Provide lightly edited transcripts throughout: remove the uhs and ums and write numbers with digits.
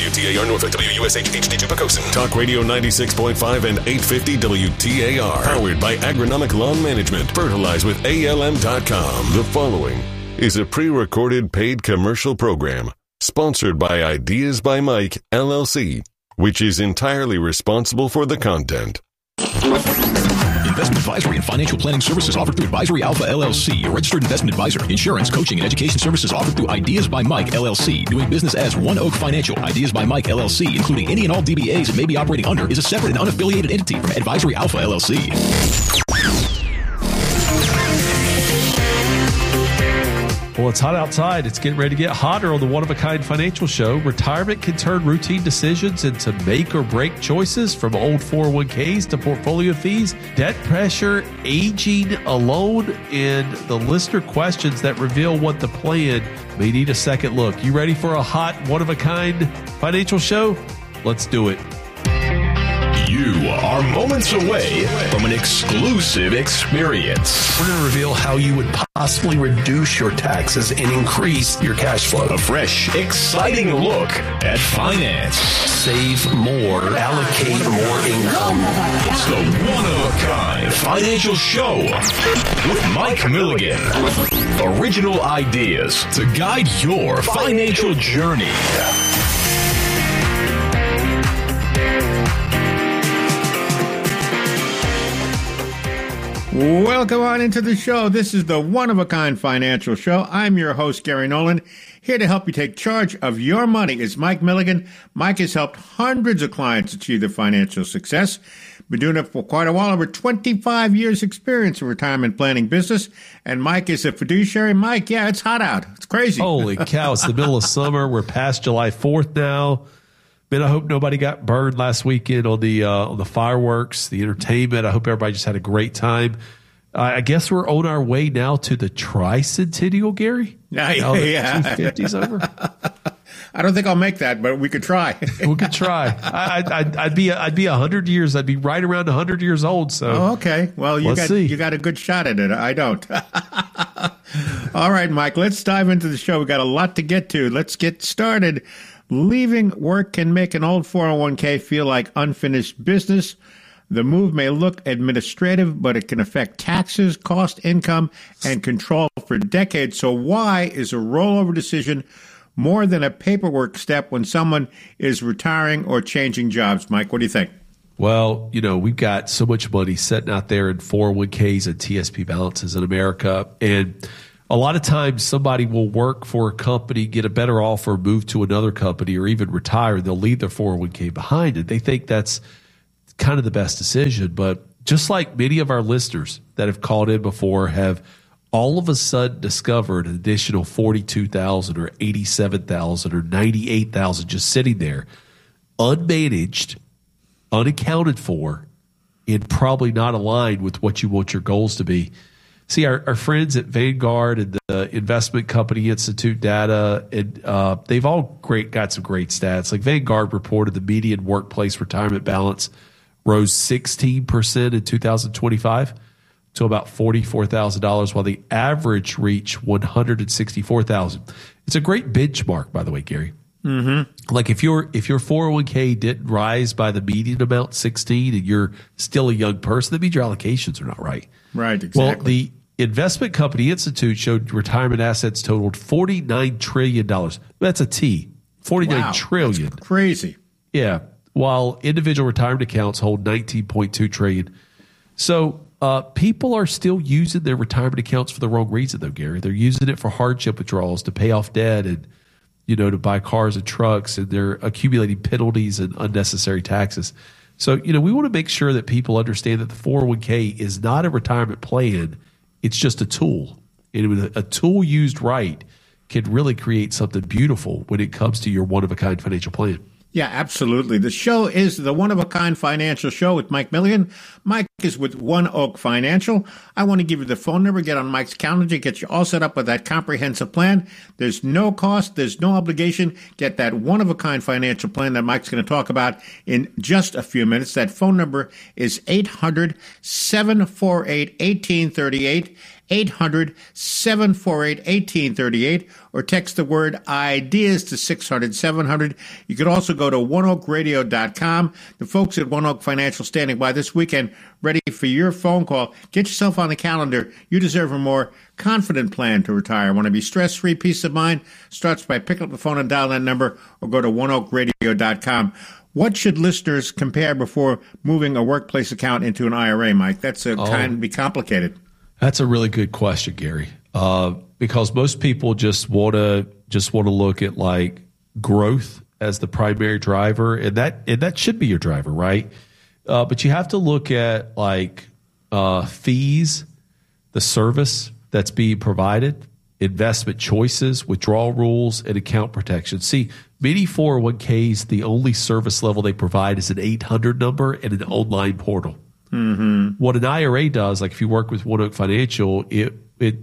WTAR Norfolk, WUSH HD2 Pocosin. Talk Radio 96.5 and 850 WTAR. Powered by Agronomic Lawn Management. Fertilize with ALM.com. The following is a pre-recorded paid commercial program sponsored by Ideas by Mike, LLC, which is entirely responsible for the content. Investment advisory and financial planning services offered through Advisory Alpha LLC, a registered investment advisor. Insurance, coaching, and education services offered through Ideas by Mike LLC. Doing business as One Oak Financial. Ideas by Mike LLC, including any and all DBAs it may be operating under, is a separate and unaffiliated entity from Advisory Alpha LLC. Well, it's hot outside. It's getting ready to get hotter on the One of a Kind Financial Show. Retirement can turn routine decisions into make or break choices, from old 401ks to portfolio fees, debt pressure, aging alone, and the listener questions that reveal what the plan may need a second look. You ready for a hot One of a Kind Financial Show? Let's do it. You are moments away from an exclusive experience. We're going to reveal how you would possibly reduce your taxes and increase your cash flow. A fresh, exciting look at finance. Save more, allocate more income. It's the one-of-a-kind financial show with Mike Milligan. Original ideas to guide your financial journey. Welcome on into the show. This is the One-of-a-Kind Financial Show. I'm your host, Gary Nolan. Here to help you take charge of your money is Mike Milligan. Mike has helped hundreds of clients achieve their financial success. Been doing it for quite a while, over 25 years experience in retirement planning business. And Mike is a fiduciary. Mike, yeah, it's hot out. It's crazy. Holy cow. It's the middle of summer. We're past July 4th now. Man, I hope nobody got burned last weekend on the fireworks, the entertainment. I hope everybody just had a great time. I guess we're on our way now to the tricentennial, Gary. Yeah. 250's over. I don't think I'll make that, but we could try. We could try. I'd be 100 years. I'd be right around 100 years old. So okay. Well, you got a good shot at it. I don't. All right, Mike. Let's dive into the show. We got a lot to get to. Let's get started. Leaving work can make an old 401k feel like unfinished business. The move may look administrative, but it can affect taxes, cost, income, and control for decades. So why is a rollover decision more than a paperwork step when someone is retiring or changing jobs? Mike, what do you think? Well, we've got so much money sitting out there in 401ks and TSP balances in America. And a lot of times somebody will work for a company, get a better offer, move to another company, or even retire. They'll leave their 401k behind, and they think that's kind of the best decision. But just like many of our listeners that have called in before have all of a sudden discovered an additional $42,000 or $87,000 or $98,000 just sitting there, unmanaged, unaccounted for, and probably not aligned with what you want your goals to be. See, our friends at Vanguard and the Investment Company Institute data, and they've all got some great stats. Like Vanguard reported the median workplace retirement balance rose 16% in 2025 to about $44,000, while the average reached $164,000. It's a great benchmark, by the way, Gary. Mm-hmm. Like if your 401k didn't rise by the median amount, 16, and you're still a young person, that means your allocations are not right. Right, exactly. Well, the Investment Company Institute showed retirement assets totaled $49 trillion. That's a T. $49 trillion. That's crazy. Yeah. While individual retirement accounts hold $19.2 trillion. So people are still using their retirement accounts for the wrong reason, though, Gary. They're using it for hardship withdrawals, to pay off debt, and to buy cars and trucks, and they're accumulating penalties and unnecessary taxes. So, we want to make sure that people understand that the 401k is not a retirement plan. It's just a tool. And a tool used right can really create something beautiful when it comes to your one-of-a-kind financial plan. Yeah, absolutely. The show is the One-of-a-Kind Financial Show with Mike Milligan. Mike, is with One Oak Financial. I want to give you the phone number. Get on Mike's calendar. Get you all set up with that comprehensive plan. There's no cost. There's no obligation. Get that one-of-a-kind financial plan that Mike's going to talk about in just a few minutes. That phone number is 800-748-1838. 800-748-1838, or text the word IDEAS to 600-700. You could also go to oneoakradio.com. The folks at One Oak Financial standing by this weekend, ready for your phone call. Get yourself on the calendar. You deserve a more confident plan to retire. Want to be stress-free, peace of mind? Starts by picking up the phone and dial that number, or go to oneoakradio.com. What should listeners compare before moving a workplace account into an IRA, Mike? That's kind of be complicated. That's a really good question, Gary. Because most people just want to look at like growth as the primary driver, and that should be your driver, right? But you have to look at like fees, the service that's being provided, investment choices, withdrawal rules, and account protection. See, many 401ks, the only service level they provide is an 800 number and an online portal. Mm-hmm. What an IRA does, like if you work with One Oak Financial, it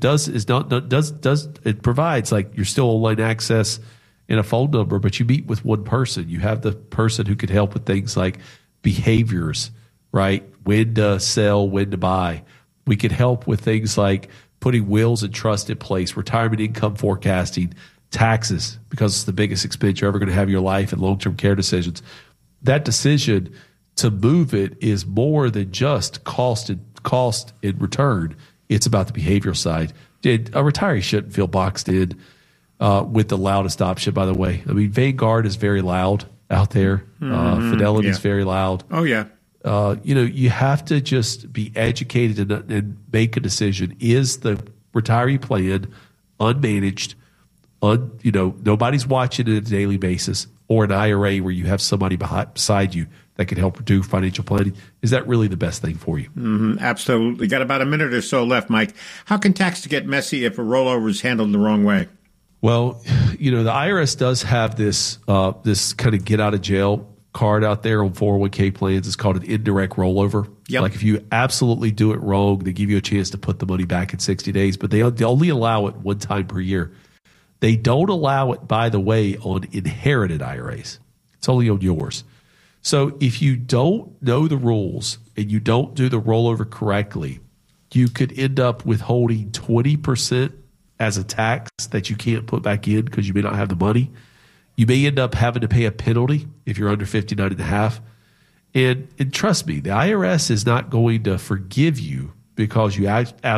provides like you're still online access and a phone number, but you meet with one person. You have the person who could help with things like behaviors, right? When to sell, when to buy. We could help with things like putting wills and trust in place, retirement income forecasting, taxes, because it's the biggest expense you're ever going to have in your life, and long-term care decisions. That decision to move it is more than just cost and return. It's about the behavioral side. A retiree shouldn't feel boxed in with the loudest option, by the way. I mean, Vanguard is very loud out there. Fidelity is very loud. Oh, yeah. You have to just be educated and make a decision. Is the retiree plan unmanaged, nobody's watching it on a daily basis, or an IRA where you have somebody beside you that can help do financial planning? Is that really the best thing for you? Mm-hmm, absolutely. Got about a minute or so left, Mike. How can taxes get messy if a rollover is handled the wrong way? Well, the IRS does have this kind of get out of jail card out there on 401k plans. It's called an indirect rollover. Yep. Like if you absolutely do it wrong, they give you a chance to put the money back in 60 days, but they only allow it one time per year. They don't allow it, by the way, on inherited IRAs. It's only on yours. So if you don't know the rules and you don't do the rollover correctly, you could end up withholding 20% as a tax that you can't put back in because you may not have the money. You may end up having to pay a penalty if you're under 59.5. And trust me, the IRS is not going to forgive you because you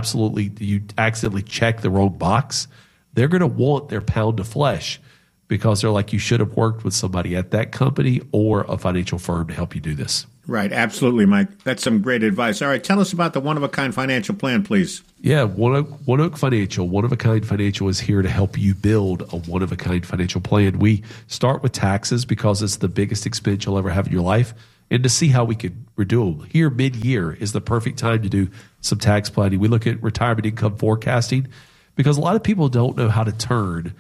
accidentally check the wrong box. They're going to want their pound of flesh, because they're like, you should have worked with somebody at that company or a financial firm to help you do this. Right. Absolutely, Mike. That's some great advice. All right. Tell us about the one-of-a-kind financial plan, please. Yeah. One Oak Financial, One-of-a-kind Financial is here to help you build a one-of-a-kind financial plan. We start with taxes because it's the biggest expense you'll ever have in your life, and to see how we could redo them. Here, mid-year is the perfect time to do some tax planning. We look at retirement income forecasting because a lot of people don't know how to turn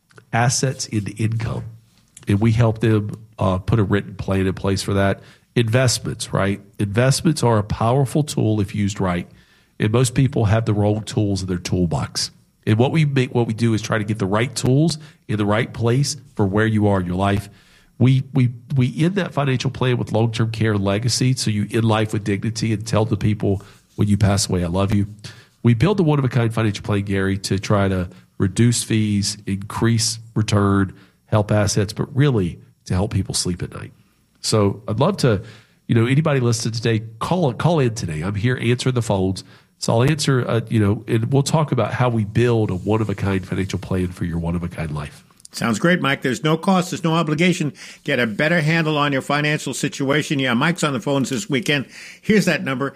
assets into income, and we help them put a written plan in place for that. Investments, right? Investments are a powerful tool if used right, and most people have the wrong tools in their toolbox. And what we do is try to get the right tools in the right place for where you are in your life. We end that financial plan with long-term care and legacy, so you end life with dignity and tell the people when you pass away, I love you. We build the one-of-a-kind financial plan, Gary, to try to reduce fees, increase return, help assets, but really to help people sleep at night. So I'd love to, anybody listening today, call in today. I'm here answering the phones. So I'll answer, and we'll talk about how we build a one-of-a-kind financial plan for your one-of-a-kind life. Sounds great, Mike. There's no cost. There's no obligation. Get a better handle on your financial situation. Yeah, Mike's on the phones this weekend. Here's that number,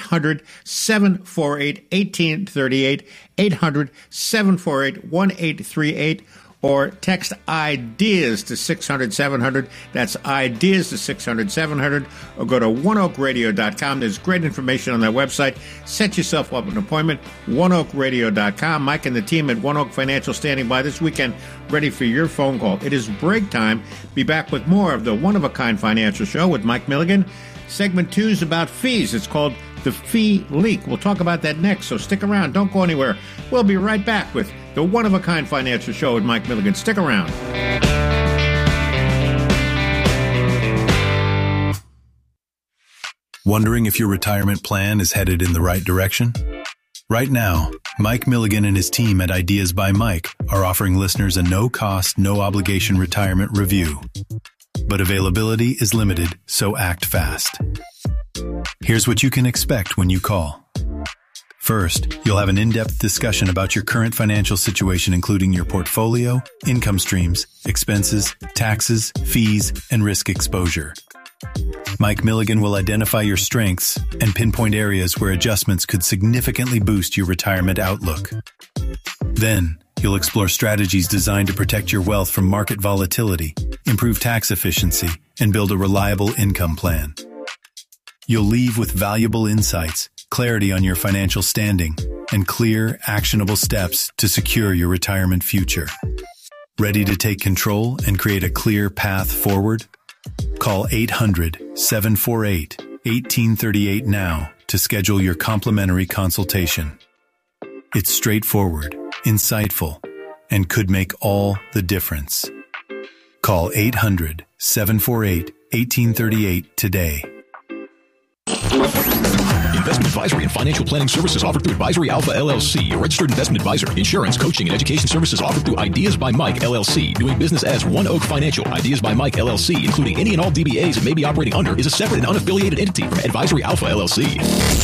800-748-1838, 800-748-1838, or text IDEAS to 600-700. That's IDEAS to 600-700, or go to oneoakradio.com. There's great information on that website. Set yourself up an appointment, oneoakradio.com. Mike and the team at One Oak Financial standing by this weekend, ready for your phone call. It is break time. Be back with more of the One of a Kind Financial Show with Mike Milligan. Segment 2 is about fees. It's called the fee leak. We'll talk about that next, so stick around. Don't go anywhere. We'll be right back with the One-of-a-Kind Financial Show with Mike Milligan. Stick around. Wondering if your retirement plan is headed in the right direction? Right now, Mike Milligan and his team at Ideas by Mike are offering listeners a no-cost, no-obligation retirement review. But availability is limited, so act fast. Here's what you can expect when you call. First, you'll have an in-depth discussion about your current financial situation, including your portfolio, income streams, expenses, taxes, fees, and risk exposure. Mike Milligan will identify your strengths and pinpoint areas where adjustments could significantly boost your retirement outlook. Then, you'll explore strategies designed to protect your wealth from market volatility, improve tax efficiency, and build a reliable income plan. You'll leave with valuable insights, clarity on your financial standing, and clear, actionable steps to secure your retirement future. Ready to take control and create a clear path forward? Call 800-748-1838 now to schedule your complimentary consultation. It's straightforward, insightful, and could make all the difference. Call 800-748-1838 today. Investment advisory and financial planning services offered through Advisory Alpha LLC, a registered investment advisor. Insurance, coaching, and education services offered through Ideas by Mike LLC. Doing business as One Oak Financial. Ideas by Mike LLC, including any and all DBAs it may be operating under, is a separate and unaffiliated entity from Advisory Alpha LLC.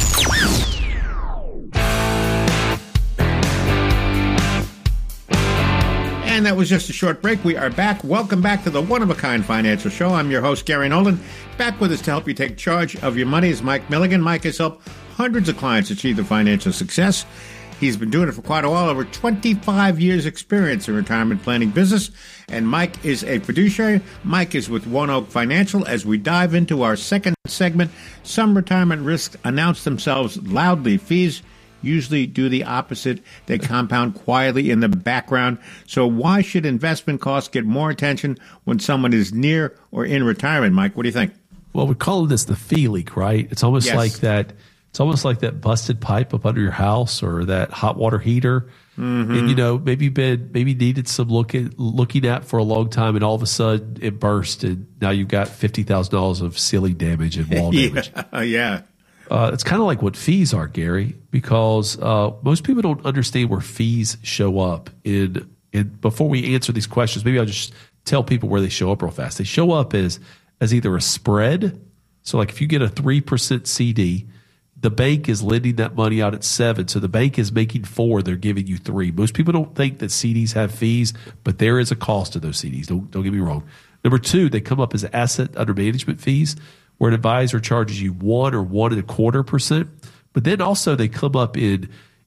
And that was just a short break. We are back. Welcome back to the One-of-a-Kind Financial Show. I'm your host, Gary Nolan. Back with us to help you take charge of your money is Mike Milligan. Mike has helped hundreds of clients achieve their financial success. He's been doing it for quite a while, over 25 years experience in retirement planning business. And Mike is a fiduciary. Mike is with One Oak Financial. As we dive into our second segment, some retirement risks announce themselves loudly. Fees usually do the opposite. They compound quietly in the background. So why should investment costs get more attention when someone is near or in retirement? Mike, what do you think? Well, we call this the fee leak, right? It's almost like that. It's almost like that busted pipe up under your house or that hot water heater. Mm-hmm. And, maybe needed some looking at for a long time, and all of a sudden it burst, and now you've got $50,000 of ceiling damage and wall damage. Yeah. It's kind of like what fees are, Gary, because most people don't understand where fees show up. And before we answer these questions, maybe I'll just tell people where they show up real fast. They show up as either a spread. So like if you get a 3% CD, the bank is lending that money out at 7. So the bank is making 4. They're giving you 3. Most people don't think that CDs have fees, but there is a cost to those CDs. Don't get me wrong. Number 2, they come up as asset under management fees, where an advisor charges you 1 or 1.25%. But then also they come up in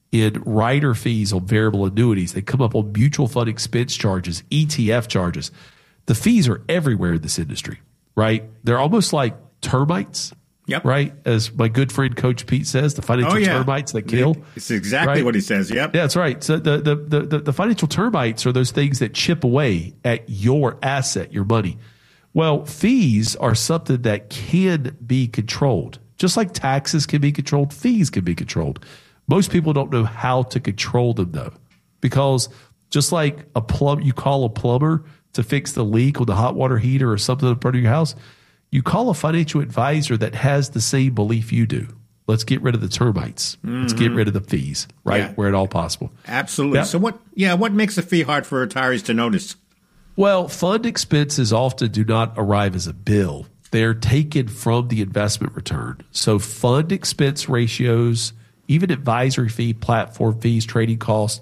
rider fees on variable annuities. They come up on mutual fund expense charges, ETF charges. The fees are everywhere in this industry, right? They're almost like termites. Yep. Right? As my good friend Coach Pete says, the financial termites that kill. It's exactly what he says. Yep. Yeah, that's right. So the financial termites are those things that chip away at your asset, your money. Well, fees are something that can be controlled. Just like taxes can be controlled, fees can be controlled. Most people don't know how to control them, though, because just like you call a plumber to fix the leak on the hot water heater or something in front of your house, you call a financial advisor that has the same belief you do. Let's get rid of the termites. Mm-hmm. Let's get rid of the fees, right? Yeah. Where at all possible. Absolutely. So what makes a fee hard for retirees to notice? Well, fund expenses often do not arrive as a bill. They're taken from the investment return. So fund expense ratios, even advisory fee, platform fees, trading costs,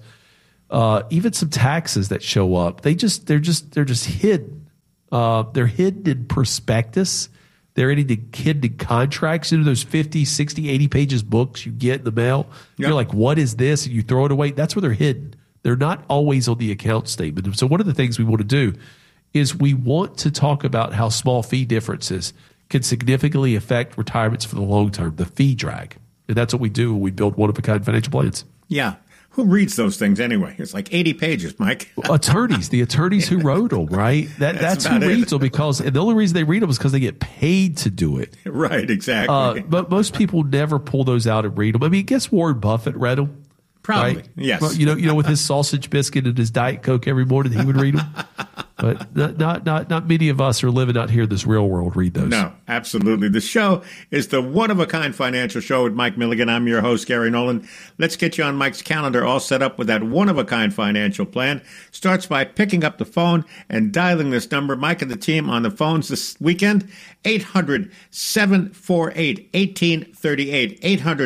even some taxes that show up, they're just hidden. They're hidden in prospectus. They're hidden in contracts. You know, those 50, 60, 80 pages books you get in the mail. Yep. You're like, what is this? And you throw it away. That's where they're hidden. They're not always on the account statement. So one of the things we want to do is we want to talk about how small fee differences can significantly affect retirements for the long term, the fee drag. And that's what we do when we build one-of-a-kind financial plans. Yeah. Who reads those things anyway? It's like 80 pages, Mike. The attorneys who wrote them, right? That's who reads them, and the only reason they read them is because they get paid to do it. Right, exactly. But most people never pull those out and read them. I mean, I guess Warren Buffett read them. Probably, right? yes. Well, you know, with his sausage biscuit and his Diet Coke every morning, he would read them. But not many of us are living out here in this real world read those. No, absolutely. The show is the one-of-a-kind financial show with Mike Milligan. I'm your host, Gary Nolan. Let's get you on Mike's calendar all set up with that one-of-a-kind financial plan. Starts by picking up the phone and dialing this number. Mike and the team on the phones this weekend, 800-748-1838,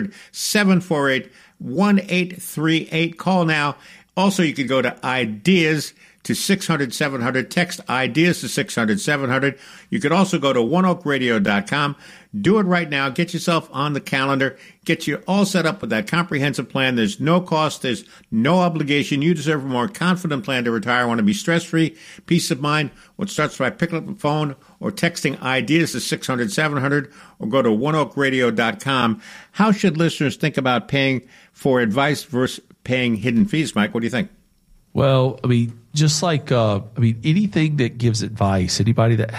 800-748-1838. Call now. Also, you can go to Ideas to 600-700. Text Ideas to 600-700. You could also go to oneoakradio.com. Do it right now. Get yourself on the calendar. Get you all set up with that comprehensive plan. There's no cost. There's no obligation. You deserve a more confident plan to retire. Want to be stress-free, peace of mind. What starts by picking up the phone or texting Ideas to 600-700 or go to oneoakradio.com. How should listeners think about paying for advice versus paying hidden fees, Mike? What do you think? Well, I mean, just like anything that gives advice, anybody that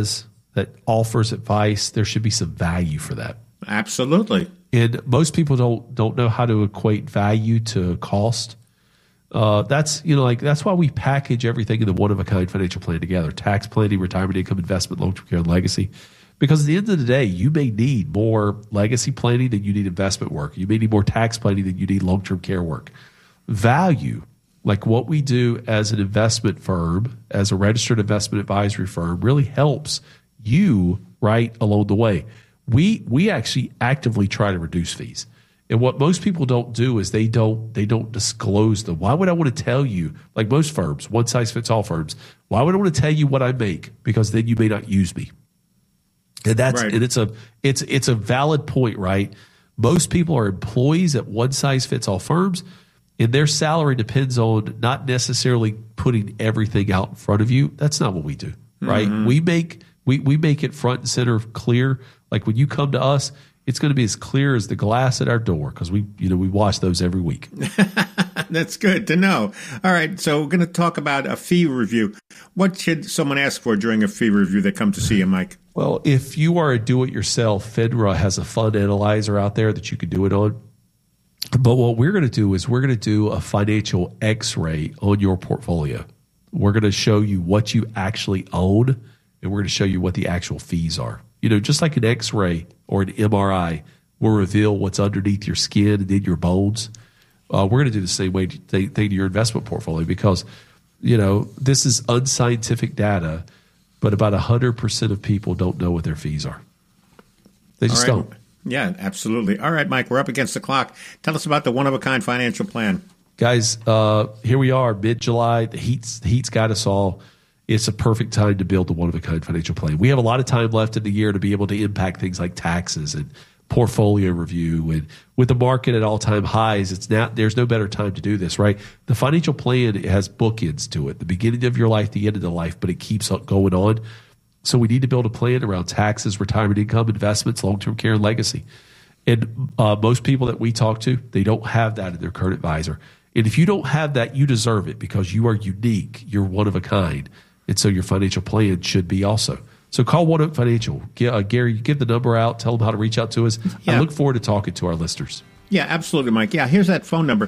offers advice, there should be some value for that. Absolutely. And most people don't know how to equate value to cost. That's why we package everything in the one-of-a-kind financial plan together: tax planning, retirement income, investment, long-term care, and legacy. Because at the end of the day, you may need more legacy planning than you need investment work. You may need more tax planning than you need long-term care work. Value, like what we do as an investment firm, as a registered investment advisory firm, really helps you right along the way. We actually actively try to reduce fees. And what most people don't do is they don't disclose them. Why would I want to tell you, like most firms, one size fits all firms, why would I want to tell you what I make? Because then you may not use me. And that's right. And it's a valid point, right? Most people are employees at one size fits all firms, and their salary depends on not necessarily putting everything out in front of you. That's not what we do, right? Mm-hmm. We make it front and center clear. Like when you come to us, it's going to be as clear as the glass at our door because we wash those every week. That's good to know. All right, so we're going to talk about a fee review. What should someone ask for during a fee review that come to see you, Mike? Well, if you are a do-it-yourself, FINRA has a fund analyzer out there that you can do it on. But what we're going to do is we're going to do a financial x-ray on your portfolio. We're going to show you what you actually own, and we're going to show you what the actual fees are. Just like an x-ray or an MRI will reveal what's underneath your skin and in your bones, we're going to do the same thing to your investment portfolio because, this is unscientific data, but about 100% of people don't know what their fees are. They just don't. Yeah, absolutely. All right, Mike, we're up against the clock. Tell us about the one-of-a-kind financial plan. Guys, here we are, mid-July. The heat's got us all. It's a perfect time to build the one-of-a-kind financial plan. We have a lot of time left in the year to be able to impact things like taxes and portfolio review. And with the market at all-time highs, there's no better time to do this, right? The financial plan has bookends to it, the beginning of your life, the end of the life, but it keeps going on. So we need to build a plan around taxes, retirement income, investments, long-term care, and legacy. And most people that we talk to, they don't have that in their current advisor. And if you don't have that, you deserve it because you are unique. You're one of a kind. And so your financial plan should be also. So call One Oak Financial. Gary, you give the number out. Tell them how to reach out to us. Yeah. I look forward to talking to our listeners. Yeah, absolutely, Mike. Yeah, here's that phone number,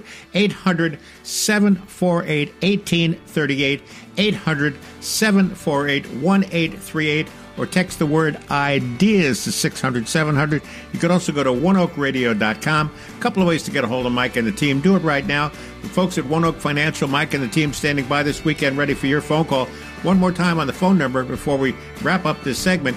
800-748-1838, 800-748-1838, or text the word IDEAS to 600-700. You could also go to oneoakradio.com. A couple of ways to get a hold of Mike and the team. Do it right now. The folks at One Oak Financial, Mike and the team standing by this weekend ready for your phone call. One more time on the phone number before we wrap up this segment,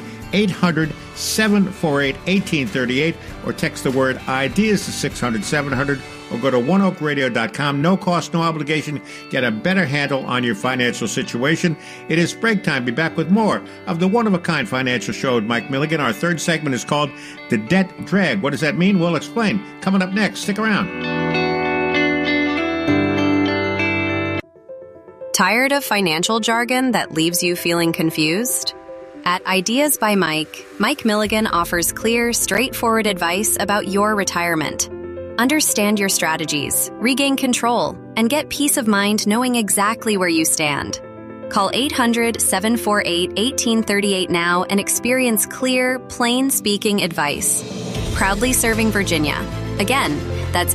800-748-1838, or text the word IDEAS to 600-700, or go to oneoakradio.com. No cost, no obligation. Get a better handle on your financial situation. It is break time. Be back with more of the one-of-a-kind financial show with Mike Milligan. Our third segment is called The Debt Drag. What does that mean? We'll explain. Coming up next. Stick around. Tired of financial jargon that leaves you feeling confused? At Ideas by Mike, Mike Milligan offers clear, straightforward advice about your retirement. Understand your strategies, regain control, and get peace of mind knowing exactly where you stand. Call 800-748-1838 now and experience clear, plain-speaking advice. Proudly serving Virginia. Again, that's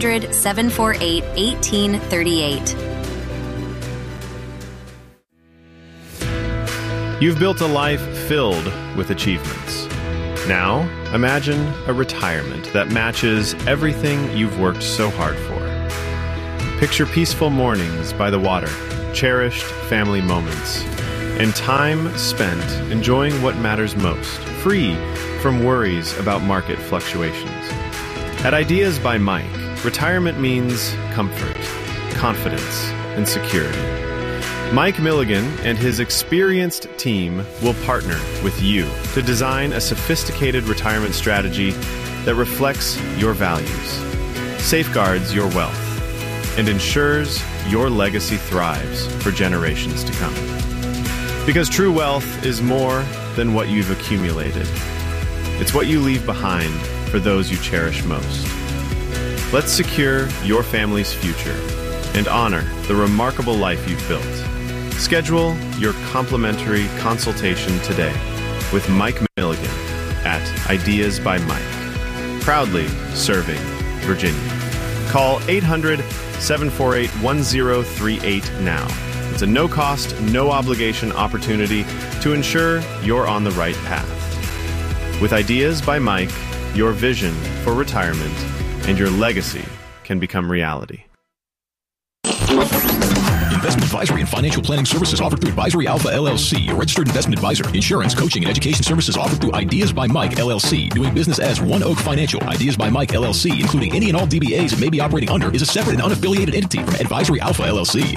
800-748-1838. You've built a life filled with achievements. Now, imagine a retirement that matches everything you've worked so hard for. Picture peaceful mornings by the water, cherished family moments, and time spent enjoying what matters most, free from worries about market fluctuations. At Ideas by Mike, retirement means comfort, confidence, and security. Mike Milligan and his experienced team will partner with you to design a sophisticated retirement strategy that reflects your values, safeguards your wealth, and ensures your legacy thrives for generations to come. Because true wealth is more than what you've accumulated. It's what you leave behind for those you cherish most. Let's secure your family's future and honor the remarkable life you've built. Schedule your complimentary consultation today with Mike Milligan at Ideas by Mike. Proudly serving Virginia. Call 800-748-1038 now. It's a no-cost, no-obligation opportunity to ensure you're on the right path. With Ideas by Mike, your vision for retirement and your legacy can become reality. Investment advisory and financial planning services offered through Advisory Alpha LLC, a registered investment advisor. Insurance, coaching, and education services offered through Ideas by Mike LLC. Doing business as One Oak Financial. Ideas by Mike LLC, including any and all DBAs it may be operating under, is a separate and unaffiliated entity from Advisory Alpha LLC.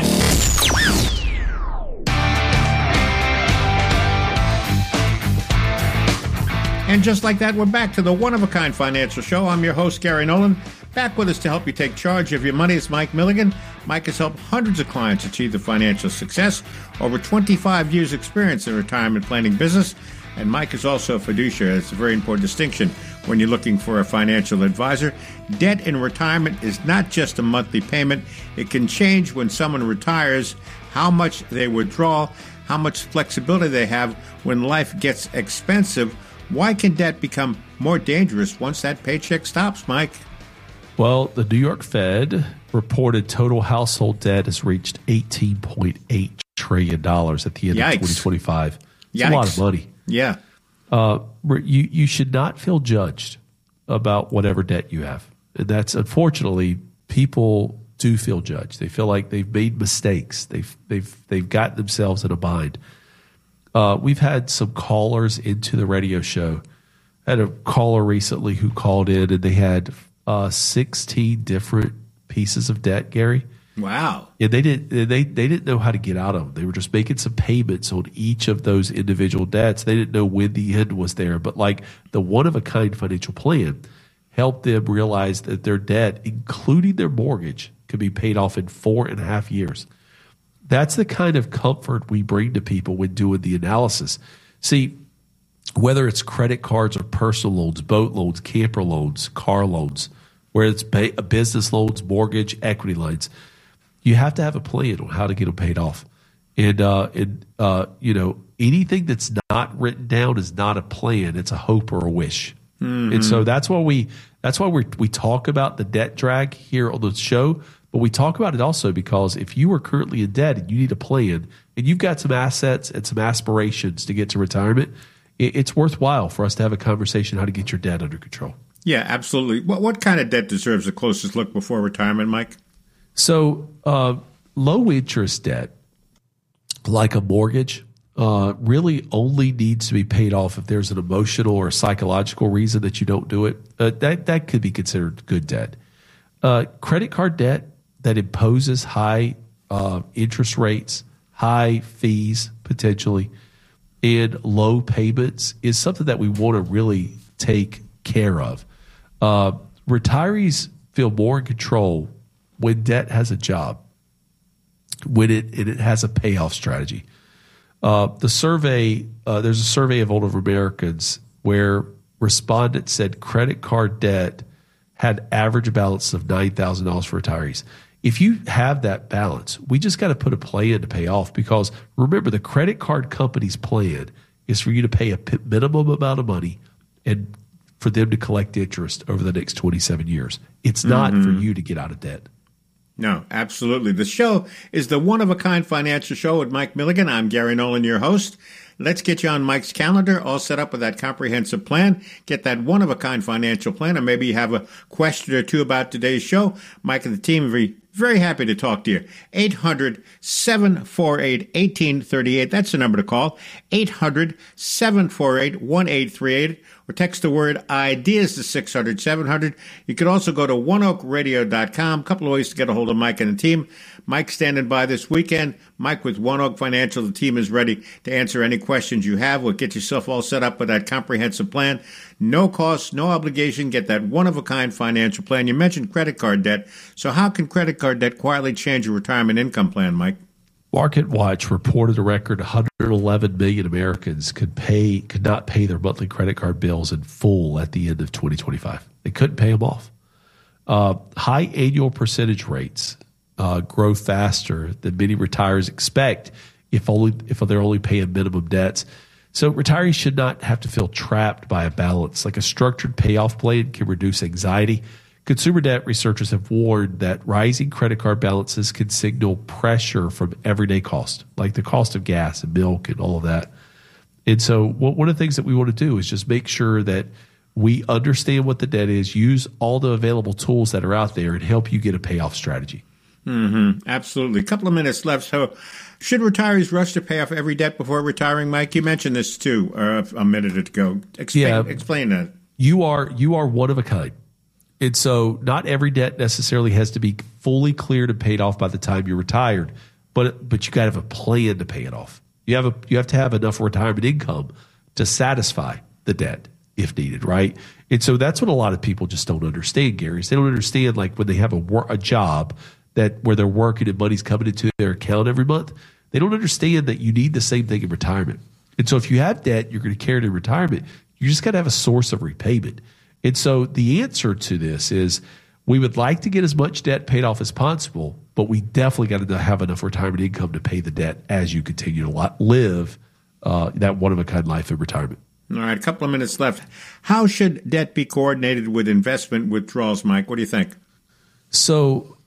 And just like that, we're back to the one-of-a-kind financial show. I'm your host, Gary Nolan. Back with us to help you take charge of your money is Mike Milligan. Mike has helped hundreds of clients achieve their financial success. Over 25 years' experience in the retirement planning business. And Mike is also a fiduciary. It's a very important distinction when you're looking for a financial advisor. Debt in retirement is not just a monthly payment. It can change when someone retires, how much they withdraw, how much flexibility they have when life gets expensive. Why can debt become more dangerous once that paycheck stops, Mike? Well, the New York Fed reported total household debt has reached $18.8 trillion at the end of 2025. It's a lot of money. Yeah. You should not feel judged about whatever debt you have. And that's, unfortunately, people do feel judged. They feel like they've made mistakes. They've got themselves in a bind. We've had some callers into the radio show. I had a caller recently who called in, and they had 16 different pieces of debt, Gary. Wow. And they didn't know how to get out of them. They were just making some payments on each of those individual debts. They didn't know when the end was there. But like the one-of-a-kind financial plan helped them realize that their debt, including their mortgage, could be paid off in 4.5 years. That's the kind of comfort we bring to people when doing the analysis. See, whether it's credit cards or personal loans, boat loans, camper loans, car loans, where it's business loans, mortgage, equity lines, you have to have a plan on how to get them paid off. And anything that's not written down is not a plan. It's a hope or a wish. Mm-hmm. And so that's why we talk about the debt drag here on the show. But we talk about it also because if you are currently in debt and you need a plan and you've got some assets and some aspirations to get to retirement, it's worthwhile for us to have a conversation how to get your debt under control. Yeah, absolutely. What kind of debt deserves the closest look before retirement, Mike? So low interest debt, like a mortgage, really only needs to be paid off if there's an emotional or psychological reason that you don't do it. That could be considered good debt. Credit card debt that imposes high interest rates, high fees potentially, and low payments is something that we want to really take care of. Retirees feel more in control when debt has a job, when it has a payoff strategy. There's a survey of older Americans where respondents said credit card debt had average balance of $9,000 for retirees. If you have that balance, we just got to put a plan to pay off, because remember, the credit card company's plan is for you to pay a minimum amount of money and for them to collect interest over the next 27 years. It's not for you to get out of debt. No, absolutely. The show is the one-of-a-kind financial show with Mike Milligan. I'm Gary Nolan, your host. Let's get you on Mike's calendar, all set up with that comprehensive plan. Get that one-of-a-kind financial plan, and maybe you have a question or two about today's show. Mike and the team are very happy to talk to you. 800-748-1838. That's the number to call. 800-748-1838. Or text the word IDEAS to 600-700. You can also go to oneoakradio.com. A couple of ways to get a hold of Mike and the team. Mike's standing by this weekend. Mike with One Oak Financial. The team is ready to answer any questions you have. We'll get yourself all set up with that comprehensive plan. No cost, no obligation. Get that one-of-a-kind financial plan. You mentioned credit card debt. So how can credit card debt quietly change your retirement income plan, Mike? MarketWatch reported a record 111 million Americans could not pay their monthly credit card bills in full at the end of 2025. They couldn't pay them off. High annual percentage rates grow faster than many retirees expect if they're only paying minimum debts. So retirees should not have to feel trapped by a balance. Like a structured payoff plan can reduce anxiety. Consumer debt researchers have warned that rising credit card balances can signal pressure from everyday cost, like the cost of gas and milk and all of that. And so one of the things that we want to do is just make sure that we understand what the debt is, use all the available tools that are out there, and help you get a payoff strategy. Absolutely. A couple of minutes left. So should retirees rush to pay off every debt before retiring, Mike? You mentioned this too a minute ago. Explain that. You are one of a kind. And so not every debt necessarily has to be fully cleared and paid off by the time you're retired, but you got to have a plan to pay it off. You have to have enough retirement income to satisfy the debt if needed, right? And so that's what a lot of people just don't understand, Gary. They don't understand, like, when they have a job where they're working and money's coming into their account every month, they don't understand that you need the same thing in retirement. And so if you have debt you're going to carry it in retirement, you just got to have a source of repayment. And so the answer to this is we would like to get as much debt paid off as possible, but we definitely got to have enough retirement income to pay the debt as you continue to live that one-of-a-kind life in retirement. All right, a couple of minutes left. How should debt be coordinated with investment withdrawals, Mike? What do you think? So,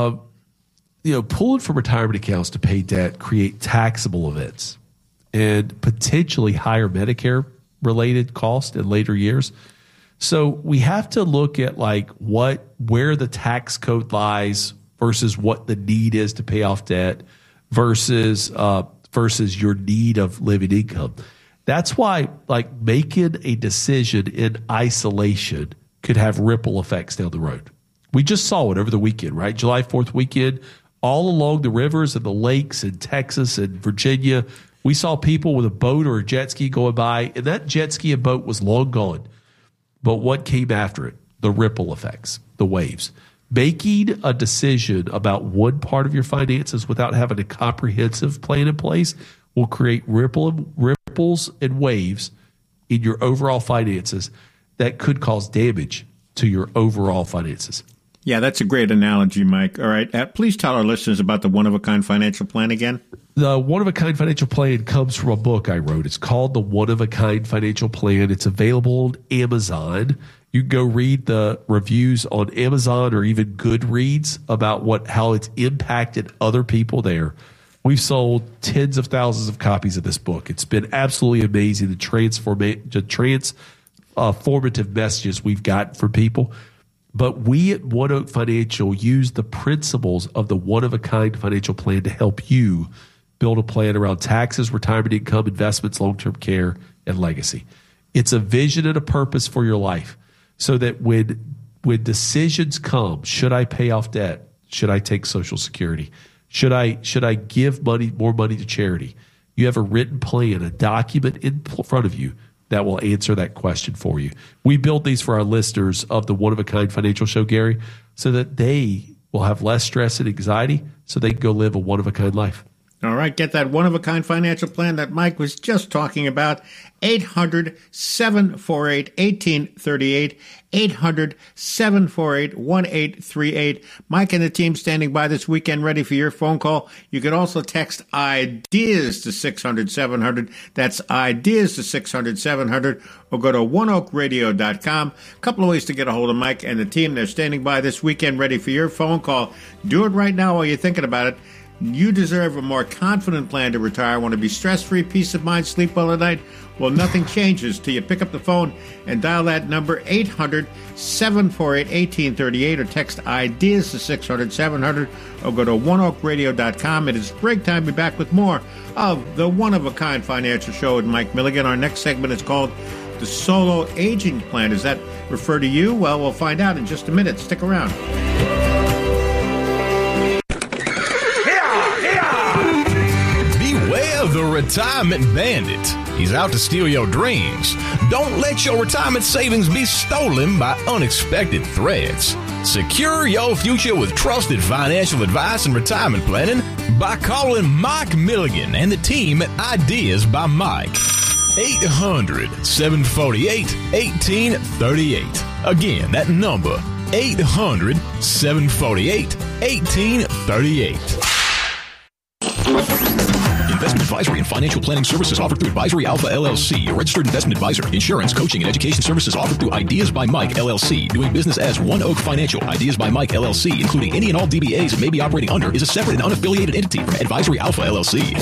pulling from retirement accounts to pay debt create taxable events and potentially higher Medicare-related costs in later years. So we have to look at where the tax code lies versus what the need is to pay off debt versus your need of living income. That's why making a decision in isolation could have ripple effects down the road. We just saw it over the weekend, right? July 4th weekend, all along the rivers and the lakes in Texas and Virginia, we saw people with a boat or a jet ski going by, and that jet ski and boat was long gone. But what came after it? The ripple effects, the waves. Making a decision about one part of your finances without having a comprehensive plan in place will create ripples and waves in your overall finances that could cause damage to your overall finances. Yeah, that's a great analogy, Mike. All right. Please tell our listeners about the one-of-a-kind financial plan again. The one-of-a-kind financial plan comes from a book I wrote. It's called The One-of-a-Kind Financial Plan. It's available on Amazon. You can go read the reviews on Amazon or even Goodreads about how it's impacted other people there. We've sold tens of thousands of copies of this book. It's been absolutely amazing, the transformative messages we've gotten from people. But we at One Oak Financial use the principles of the one-of-a-kind financial plan to help you build a plan around taxes, retirement income, investments, long-term care, and legacy. It's a vision and a purpose for your life so that when decisions come, should I pay off debt? Should I take Social Security? Should I give more money to charity? You have a written plan, a document in front of you that will answer that question for you. We build these for our listeners of the One-of-a-Kind Financial Show, Gary, so that they will have less stress and anxiety so they can go live a one-of-a-kind life. All right, get that one-of-a-kind financial plan that Mike was just talking about. 800-748-1838, 800-748-1838. Mike and the team standing by this weekend ready for your phone call. You could also text IDEAS to 600-700. That's IDEAS to 600-700. Or go to oneoakradio.com. A couple of ways to get a hold of Mike and the team. They're standing by this weekend ready for your phone call. Do it right now while you're thinking about it. You deserve a more confident plan to retire. Want to be stress-free, peace of mind, sleep well at night? Well, nothing changes till you pick up the phone and dial that number 800-748-1838 or text IDEAS to 600-700 or go to oneoakradio.com. It is break time. Be back with more of the One-of-a-Kind Financial Show with Mike Milligan. Our next segment is called the Solo Aging Plan. Does that refer to you? Well, we'll find out in just a minute. Stick around. The Retirement Bandit. He's out to steal your dreams. Don't let your retirement savings be stolen by unexpected threats. Secure your future with trusted financial advice and retirement planning by calling Mike Milligan and the team at Ideas by Mike. 800-748-1838. Again, that number, 800-748-1838. Investment advisory and financial planning services offered through Advisory Alpha LLC, a registered investment advisor. Insurance, coaching, and education services offered through Ideas by Mike LLC. Doing business as One Oak Financial. Ideas by Mike LLC, including any and all DBAs it may be operating under, is a separate and unaffiliated entity from Advisory Alpha LLC.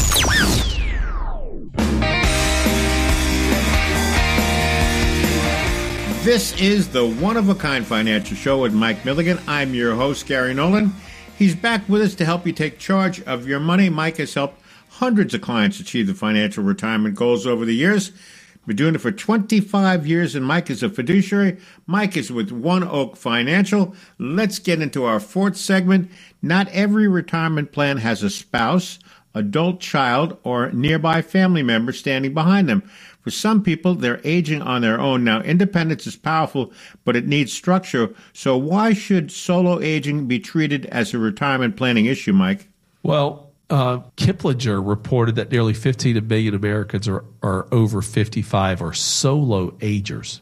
This is the One-of-a-Kind Financial Show with Mike Milligan. I'm your host, Gary Nolan. He's back with us to help you take charge of your money. Mike has helped hundreds of clients achieve the financial retirement goals over the years. Been doing it for 25 years, and Mike is a fiduciary. Mike is with One Oak Financial. Let's get into our fourth segment. Not every retirement plan has a spouse, adult child, or nearby family member standing behind them. For some people, they're aging on their own. Now, independence is powerful, but it needs structure. So why should solo aging be treated as a retirement planning issue, Mike? Well, Kiplinger reported that nearly 15 million Americans are over 55 or solo agers.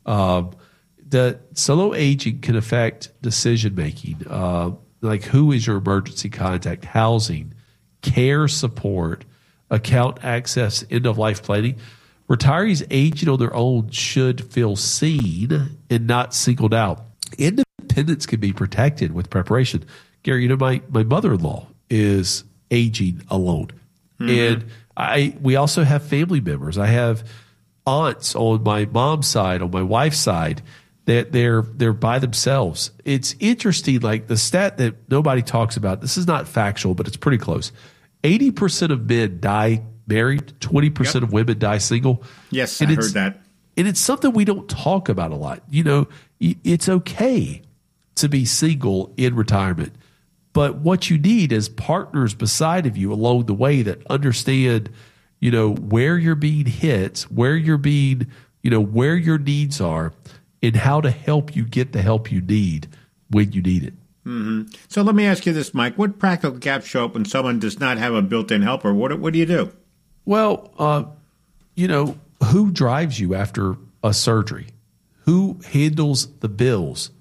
The solo aging can affect decision-making, like who is your emergency contact, housing, care support, account access, end-of-life planning. Retirees aging on their own should feel seen and not singled out. Independence can be protected with preparation. Gary, my mother-in-law is aging alone. Mm-hmm. And we also have family members. I have aunts on my mom's side, on my wife's side, that they're by themselves. It's interesting, like the stat that nobody talks about. This is not factual, but it's pretty close. 80% of men die married, 20% of women die single. Yes, I heard that. And it's something we don't talk about a lot. You know, it's okay to be single in retirement, but what you need is partners beside of you along the way that understand, you know, where you're being hit, where you're being, you know, where your needs are, and how to help you get the help you need when you need it. Mm-hmm. So let me ask you this, Mike. What practical gaps show up when someone does not have a built-in helper? What do you do? Well, you know, who drives you after a surgery? Who handles the bills?